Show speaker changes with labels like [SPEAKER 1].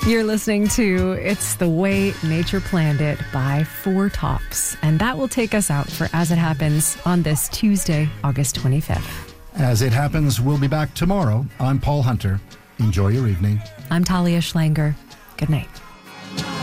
[SPEAKER 1] You're listening to It's the Way Nature Planned It by Four Tops. And that will take us out for As It Happens on this Tuesday, August 25th.
[SPEAKER 2] As It Happens, we'll be back tomorrow. I'm Paul Hunter. Enjoy your evening.
[SPEAKER 1] I'm Talia Schlanger. Good night.